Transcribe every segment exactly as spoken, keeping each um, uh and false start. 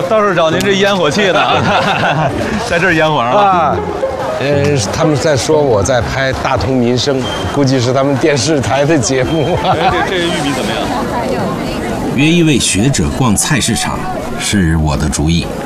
到处找您这烟火气呢，在这儿烟火上了。 啊，呃，他们在说我在拍《大同民生》，估计是他们电视台的节目。 这这玉米怎么样？ 约一位学者逛菜市场是我的主意。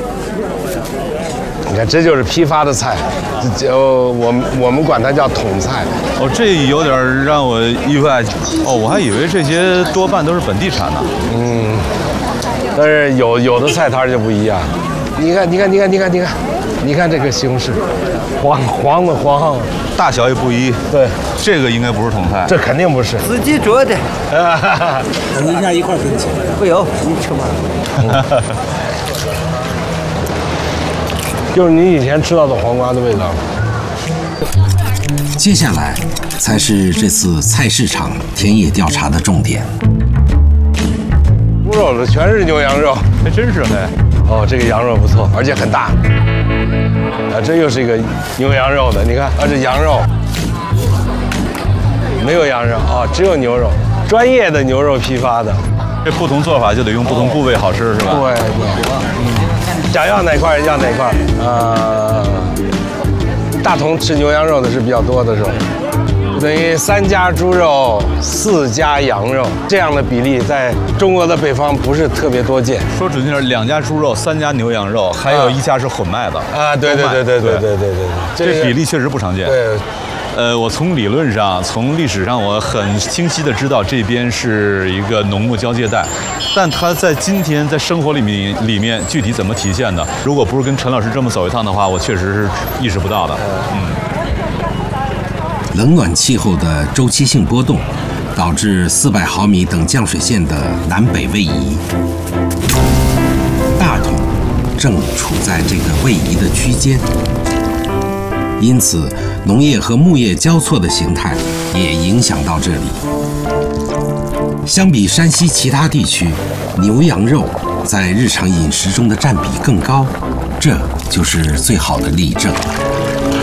你看，这就是批发的菜，就我们我们管它叫统菜。 哦，这有点让我意外。哦，我还以为这些多半都是本地产呢。 嗯，但是有有的菜摊就不一样。你看，你看，你看，你看，你看，你看这个西红柿，黄黄的黄， 大小也不一。 对， 这个应该不是统菜， 这肯定不是自己做的。 等一下一块分钱。 不用，你吃嘛。 就是你以前吃到的黄瓜的味道。 接下来才是这次菜市场田野调查的重点。 猪肉的全是牛羊肉， 还真是嘿。 哦，这个羊肉不错，而且很大。啊，这又是一个牛羊肉的，你看，啊，这羊肉没有羊肉啊，只有牛肉，专业的牛肉批发的。 这不同做法就得用不同部位好吃，是吧？ 对对，嗯，想要哪块要哪块。呃，大同吃牛羊肉的是比较多的时候，等于三家猪肉，四家羊肉这样的比例，在中国的北方不是特别多见。 说准确点，两家猪肉，三家牛羊肉，还有一家是混卖的。 啊，对对对对对对对对对， 这比例确实不常见。 对。 呃，我从理论上、从历史上，我很清晰的知道这边是一个农牧交界带，但它在今天在生活里面里面具体怎么体现的？如果不是跟陈老师这么走一趟的话，我确实是意识不到的。嗯， 冷暖气候的周期性波动，导致四百毫米等降水线的南北位移。大同正处在这个位移的区间。因此，农业和牧业交错的形态也影响到这里。相比山西其他地区，牛羊肉在日常饮食中的占比更高，这就是最好的例证。